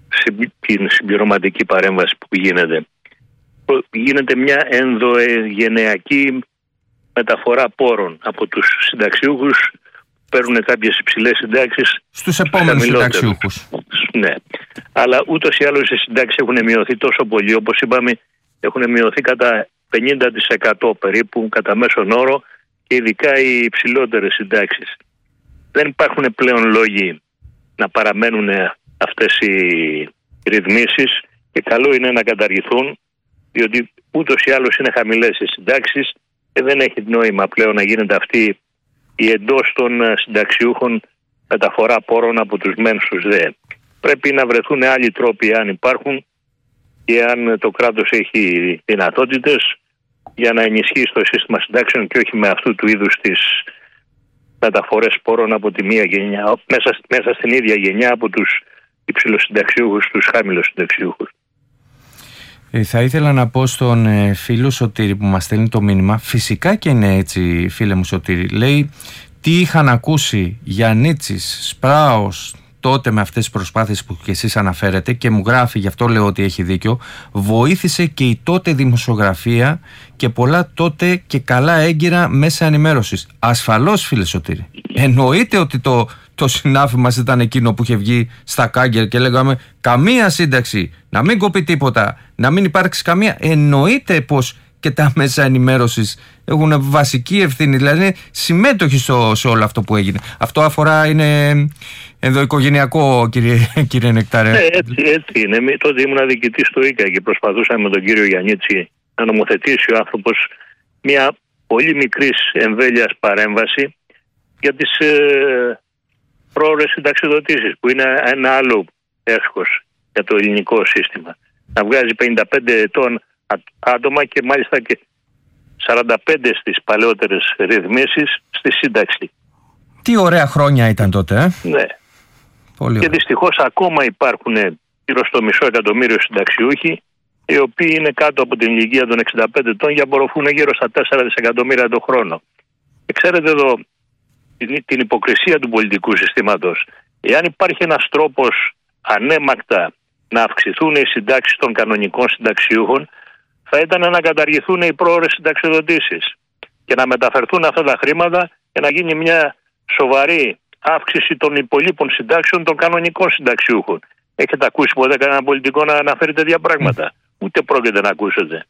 την συμπληρωματική παρέμβαση που γίνεται. Γίνεται μια ενδογενειακή μεταφορά πόρων από τους συνταξιούχους που παίρνουν κάποιες υψηλές συντάξεις στους επόμενους συνταξιούχους. Ναι, αλλά ούτως ή άλλως οι συντάξεις έχουν μειωθεί τόσο πολύ, όπως είπαμε, έχουν μειωθεί κατά 50% περίπου κατά μέσον όρο, και ειδικά οι υψηλότερες συντάξεις. Δεν υπάρχουν πλέον λόγοι να παραμένουν αυτές οι ρυθμίσεις και καλό είναι να καταργηθούν, διότι ούτως ή άλλως είναι χαμηλές οι συντάξεις και δεν έχει νόημα πλέον να γίνεται αυτή η εντός των συνταξιούχων μεταφορά πόρων από τους μεν στους δε. Πρέπει να βρεθούν άλλοι τρόποι, αν υπάρχουν, και αν το κράτος έχει δυνατότητες, για να ενισχύσει το σύστημα συντάξεων και όχι με αυτού του είδους τις μεταφορές πόρων από τη μία γενιά, μέσα στην ίδια γενιά, από τους υψηλοσυνταξιούχους στους χαμηλοσυνταξιούχους. Θα ήθελα να πω στον φίλο Σωτήρη που μας στέλνει το μήνυμα, φυσικά και είναι έτσι, φίλε μου Σωτήρη, λέει τι είχαν ακούσει για Νίτσης, Σπράος τότε με αυτές τις προσπάθειες που και εσείς αναφέρετε, και μου γράφει, γι' αυτό λέω ότι έχει δίκιο, βοήθησε και η τότε δημοσιογραφία και πολλά τότε και καλά έγκυρα μέσα ενημέρωσης. Ασφαλώς, φίλε Σωτήρη. Εννοείται ότι το συνάφι μας ήταν εκείνο που είχε βγει στα Κάγκερ και λέγαμε καμία σύνταξη, να μην κοπεί τίποτα, να μην υπάρξει καμία. Εννοείται πως και τα μέσα ενημέρωσης έχουν βασική ευθύνη, δηλαδή είναι συμμέτοχοι σε όλο αυτό που έγινε. Αυτό αφορά, είναι ενδοοικογενειακό, κύριε Νεκτάρε. Έτσι είναι. Τότε ήμουν διοικητής στο ΙΚΑ και προσπαθούσαμε με τον κύριο Γιαννίτση να νομοθετήσει ο άνθρωπος μια πολύ μικρής εμβέλειας παρέμβαση για τις πρόορες συνταξιδοτήσεις, που είναι ένα άλλο έσχος για το ελληνικό σύστημα. Να βγάζει 55 ετών άτομα και μάλιστα και 45 στις παλαιότερες ρυθμίσεις στη σύνταξη. Τι ωραία χρόνια ήταν τότε, Ναι. Πολύ και δυστυχώς ακόμα υπάρχουν γύρω στο 500.000 συνταξιούχοι, οι οποίοι είναι κάτω από την ηλικία των 65 ετών και απορροφούν γύρω στα 4 δισεκατομμύρια το χρόνο. Και ξέρετε εδώ την υποκρισία του πολιτικού συστήματος. Εάν υπάρχει ένας τρόπος ανέμακτα να αυξηθούν οι συντάξεις των κανονικών συνταξιούχων, θα ήταν να καταργηθούν οι πρόορες συνταξιοδοτήσεις και να μεταφερθούν αυτά τα χρήματα και να γίνει μια σοβαρή αύξηση των υπολείπων συντάξεων των κανονικών συνταξιούχων. Έχετε ακούσει ποτέ κανένα πολιτικό να αναφέρει τέτοια πράγματα? Ούτε πρόκειται να ακούσετε.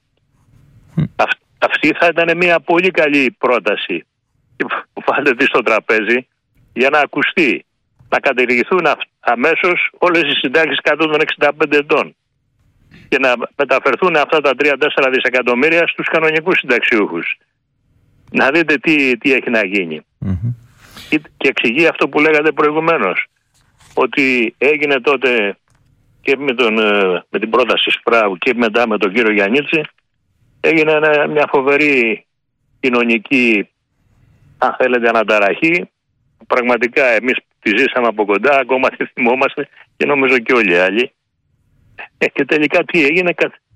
Αυτή θα ήταν μια πολύ καλή πρόταση που βάλετε στο τραπέζι για να ακουστεί. Να καταργηθούν αμέσως όλες οι συντάξεις κάτω των 65 ετών και να μεταφερθούν αυτά τα 3-4 δισεκατομμύρια στους κανονικούς συνταξιούχους. Να δείτε τι έχει να γίνει. Και εξηγεί αυτό που λέγατε προηγουμένως, ότι έγινε τότε και με την πρόταση Σπράου και μετά με τον κύριο Γιαννίτση, έγινε μια φοβερή κοινωνική, αν θέλετε, αναταραχή. Πραγματικά εμείς τη ζήσαμε από κοντά, ακόμα τη θυμόμαστε και νομίζω και όλοι οι άλλοι. Και τελικά τι έγινε?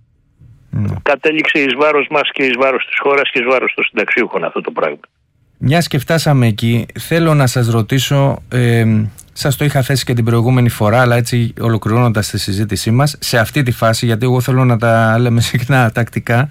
Κατέληξε εις βάρος μας και εις βάρος της χώρας και εις βάρος των συνταξιούχων αυτό το πράγμα. Μιας και φτάσαμε εκεί, θέλω να σας ρωτήσω, σας το είχα θέσει και την προηγούμενη φορά, αλλά έτσι ολοκληρώνοντας τη συζήτησή μας, σε αυτή τη φάση, γιατί εγώ θέλω να τα λέμε συχνά τακτικά,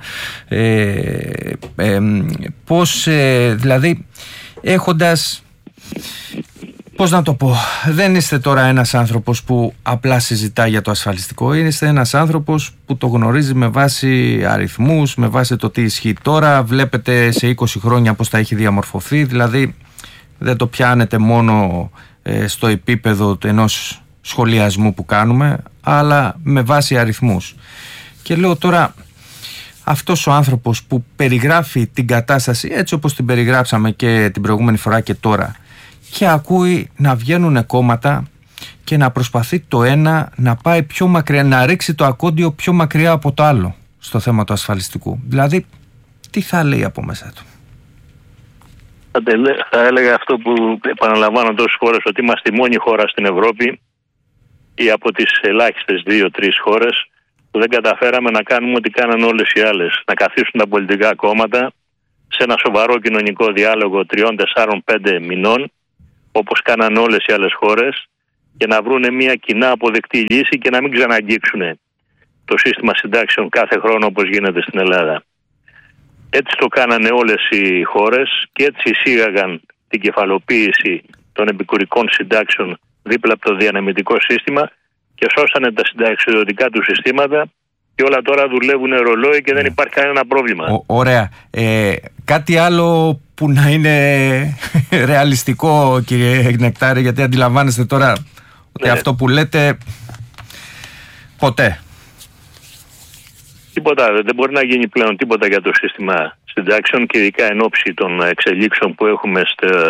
πώς, δηλαδή, έχοντας... Πώς να το πω, δεν είστε τώρα ένας άνθρωπος που απλά συζητά για το ασφαλιστικό, είστε ένας άνθρωπος που το γνωρίζει με βάση αριθμούς, με βάση το τι ισχύει τώρα, βλέπετε σε 20 χρόνια πώς θα έχει διαμορφωθεί, δηλαδή δεν το πιάνετε μόνο στο επίπεδο ενός σχολιασμού που κάνουμε, αλλά με βάση αριθμούς. Και λέω τώρα, αυτός ο άνθρωπος που περιγράφει την κατάσταση έτσι όπως την περιγράψαμε και την προηγούμενη φορά και τώρα, και ακούει να βγαίνουν κόμματα και να προσπαθεί το ένα να πάει πιο μακριά, να ρίξει το ακόντιο πιο μακριά από το άλλο στο θέμα του ασφαλιστικού. Δηλαδή, τι θα λέει από μέσα του? Θα έλεγα αυτό που επαναλαμβάνω τόσες φορές, ότι είμαστε η μόνη χώρα στην Ευρώπη ή από τις ελάχιστες 2-3 χώρες που δεν καταφέραμε να κάνουμε ό,τι κάναν όλες οι άλλες. Να καθίσουν τα πολιτικά κόμματα σε ένα σοβαρό κοινωνικό διάλογο 3, 4, 5 μηνών, όπως κάναν όλες οι άλλες χώρες, και να βρουν μια κοινά αποδεκτή λύση και να μην ξαναγγίξουν το σύστημα συντάξεων κάθε χρόνο όπως γίνεται στην Ελλάδα. Έτσι το κάνανε όλες οι χώρες και έτσι εισήγαγαν την κεφαλοποίηση των επικουρικών συντάξεων δίπλα από το διανεμητικό σύστημα και σώσανε τα συνταξιοδοτικά του συστήματα και όλα τώρα δουλεύουν ρολόι και δεν υπάρχει κανένα πρόβλημα. Ωραία. Κάτι άλλο που να είναι ρεαλιστικό, κύριε Νεκτάρη, γιατί αντιλαμβάνεστε τώρα ότι αυτό που λέτε ποτέ. Τίποτα, δεν μπορεί να γίνει πλέον τίποτα για το σύστημα συντάξεων και ειδικά εν ώψη των εξελίξεων που έχουμε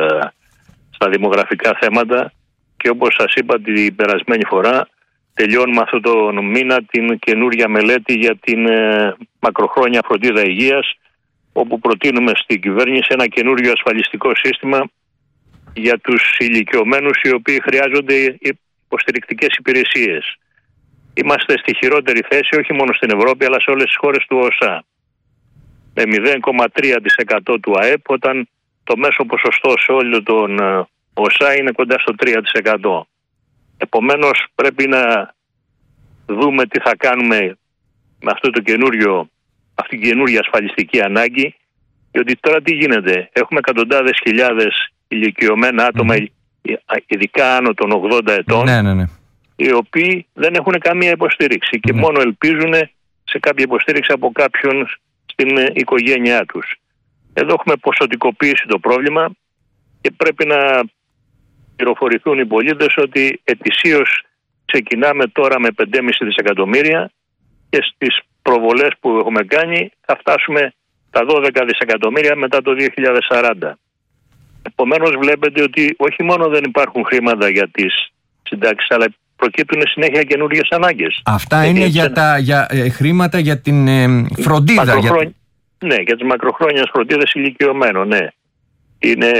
στα δημογραφικά θέματα και όπως σας είπα την περασμένη φορά, τελειώνουμε αυτό το μήνα την καινούρια μελέτη για την μακροχρόνια φροντίδα υγείας, όπου προτείνουμε στην κυβέρνηση ένα καινούριο ασφαλιστικό σύστημα για τους ηλικιωμένους οι οποίοι χρειάζονται υποστηρικτικές υπηρεσίες. Είμαστε στη χειρότερη θέση όχι μόνο στην Ευρώπη αλλά σε όλες τις χώρες του ΟΣΑ. Με 0,3% του ΑΕΠ, όταν το μέσο ποσοστό σε όλο τον ΟΣΑ είναι κοντά στο 3%. Επομένως πρέπει να δούμε τι θα κάνουμε με αυτό το αυτή την καινούργια ασφαλιστική ανάγκη, διότι τώρα τι γίνεται. Έχουμε εκατοντάδες χιλιάδες ηλικιωμένα άτομα, ειδικά άνω των 80 ετών, οι οποίοι δεν έχουν καμία υποστήριξη και μόνο ελπίζουν σε κάποια υποστήριξη από κάποιον στην οικογένειά τους. Εδώ έχουμε ποσοτικοποιήσει το πρόβλημα και πρέπει να πληροφορηθούν οι πολίτες ότι ετησίως ξεκινάμε τώρα με 5,5 δισεκατομμύρια και στις προβολές που έχουμε κάνει θα φτάσουμε τα 12 δισεκατομμύρια μετά το 2040. Επομένως βλέπετε ότι όχι μόνο δεν υπάρχουν χρήματα για τις συντάξεις, αλλά προκύπτουν συνέχεια καινούργιες ανάγκες. Αυτά είναι για χρήματα για την φροντίδα. Ναι, για τις μακροχρόνιες φροντίδες ηλικιωμένων, ναι. Είναι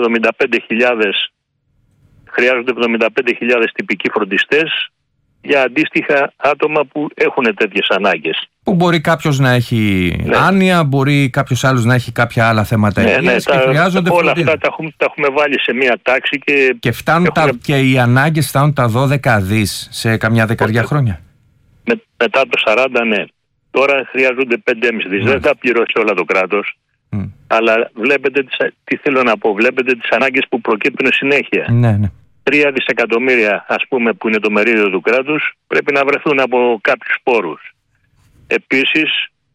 75.000, χρειάζονται 75.000 τυπικοί φροντιστές για αντίστοιχα άτομα που έχουν τέτοιες ανάγκες. Που μπορεί κάποιος να έχει άνοια, μπορεί κάποιος άλλος να έχει κάποια άλλα θέματα υγείας και χρειάζονται όλα φροντίδα. Αυτά τα έχουμε βάλει σε μία τάξη και φτάνουν και οι ανάγκες φτάνουν τα 12 δις σε καμιά δεκαριά χρόνια. Μετά το 40, ναι. Τώρα χρειάζονται 5,5 δις. Δεν θα πληρώσει όλα το κράτος. Αλλά βλέπετε τι θέλω να πω. Βλέπετε τις ανάγκες που προκύπτουν συνέχεια. Ναι. 3 δισεκατομμύρια, ας πούμε, που είναι το μερίδιο του κράτους, πρέπει να βρεθούν από κάποιους πόρους. Επίσης,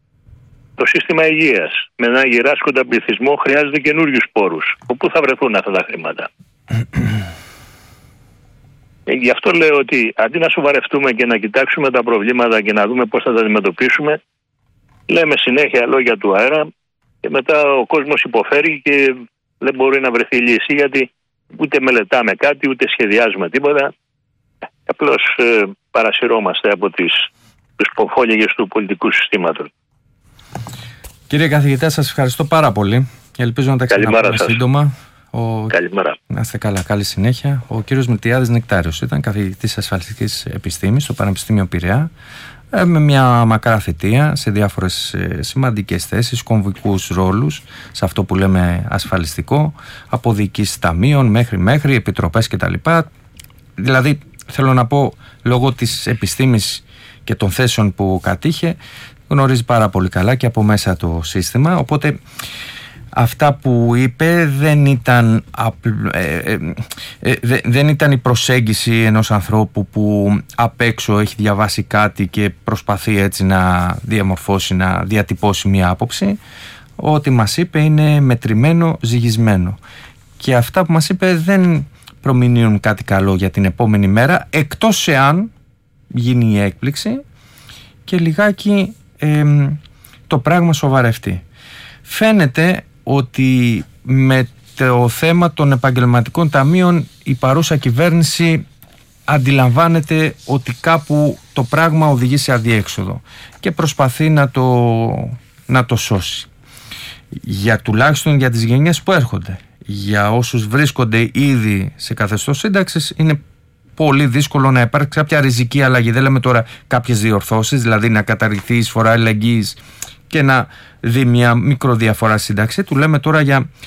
το σύστημα υγείας με ένα γυράσκοντα πληθυσμό χρειάζεται καινούριους πόρους. Πού θα βρεθούν αυτά τα χρήματα? Γι' αυτό λέω ότι αντί να σοβαρευτούμε και να κοιτάξουμε τα προβλήματα και να δούμε πώς θα τα αντιμετωπίσουμε, λέμε συνέχεια λόγια του αέρα και μετά ο κόσμος υποφέρει και δεν μπορεί να βρεθεί λύση, γιατί ούτε μελετάμε κάτι, ούτε σχεδιάζουμε τίποτα. Απλώς παρασυρώμαστε από τους ποφόλιγες του πολιτικού συστήματος. Κύριε καθηγητά, σας ευχαριστώ πάρα πολύ. Ελπίζω να τα ξαναπούμε σύντομα. Καλημέρα. Να είστε καλά, καλή συνέχεια. Ο κύριος Μιλτιάδης Νεκτάριος ήταν καθηγητής ασφαλιστικής επιστήμης στο Πανεπιστήμιο Πειραιά, με μια μακρά θητεία σε διάφορες σημαντικές θέσεις, κομβικούς ρόλους σε αυτό που λέμε ασφαλιστικό, από διοικήσεις ταμείων μέχρι επιτροπές κτλ. Δηλαδή θέλω να πω, λόγω της επιστήμης και των θέσεων που κατήχε, γνωρίζει πάρα πολύ καλά και από μέσα το σύστημα, οπότε αυτά που είπε δεν ήταν η προσέγγιση ενός ανθρώπου που απ' έξω έχει διαβάσει κάτι και προσπαθεί έτσι να διαμορφώσει, να διατυπώσει μια άποψη. Ό,τι μας είπε είναι μετρημένο, ζυγισμένο. Και αυτά που μας είπε δεν προμηνύουν κάτι καλό για την επόμενη μέρα, εκτός εάν γίνει η έκπληξη και λιγάκι το πράγμα σοβαρευτεί. Φαίνεται ότι με το θέμα των επαγγελματικών ταμείων η παρούσα κυβέρνηση αντιλαμβάνεται ότι κάπου το πράγμα οδηγεί σε αδιέξοδο και προσπαθεί να το σώσει. Τουλάχιστον για τις γενιές που έρχονται. Για όσους βρίσκονται ήδη σε καθεστώς σύνταξης είναι πολύ δύσκολο να υπάρξει κάποια ριζική αλλαγή. Δεν λέμε τώρα κάποιες διορθώσεις, δηλαδή να καταργηθεί η εισφορά αλληλεγγύης και να δει μια μικροδιαφορά σύνταξη. Του λέμε τώρα για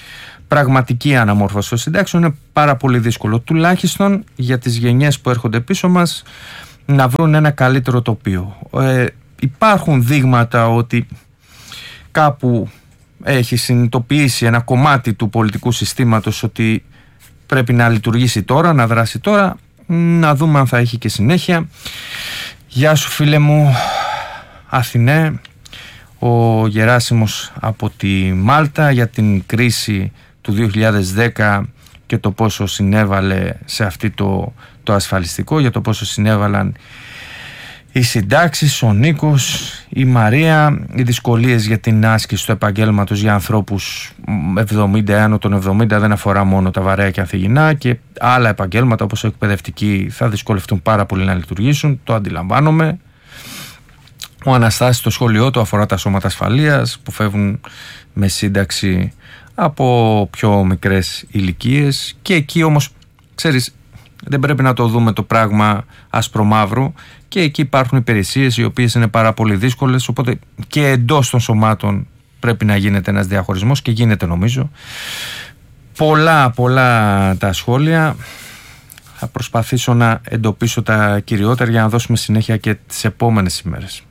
πραγματική αναμόρφωση των συντάξεων είναι πάρα πολύ δύσκολο, τουλάχιστον για τις γενιές που έρχονται πίσω μας, να βρουν ένα καλύτερο τοπίο. Υπάρχουν δείγματα ότι κάπου έχει συνειδητοποιήσει ένα κομμάτι του πολιτικού συστήματος ότι πρέπει να λειτουργήσει τώρα, να δράσει τώρα. Να δούμε αν θα έχει και συνέχεια. Γεια σου φίλε μου Αθηνέ, ο Γεράσιμος από τη Μάλτα, για την κρίση του 2010 και το πόσο συνέβαλε σε αυτή το ασφαλιστικό, για το πόσο συνέβαλαν οι συντάξεις, ο Νίκος, η Μαρία, οι δυσκολίες για την άσκηση του επαγγέλματος για ανθρώπους 70, άνω των 70, δεν αφορά μόνο τα βαρέα και ανθυγινά, και άλλα επαγγέλματα όπως εκπαιδευτικοί θα δυσκολευτούν πάρα πολύ να λειτουργήσουν, το αντιλαμβάνομαι. Ο Αναστάσης στο σχολείο του αφορά τα σώματα ασφαλείας που φεύγουν με σύνταξη από πιο μικρές ηλικίες, και εκεί όμως ξέρεις, δεν πρέπει να το δούμε το πράγμα άσπρο-μαύρο, και εκεί υπάρχουν υπηρεσίες οι οποίες είναι πάρα πολύ δύσκολες, οπότε και εντός των σωμάτων πρέπει να γίνεται ένας διαχωρισμός, και γίνεται νομίζω. Πολλά τα σχόλια. Θα προσπαθήσω να εντοπίσω τα κυριότερα για να δώσουμε συνέχεια και τις επόμενες ημέρες.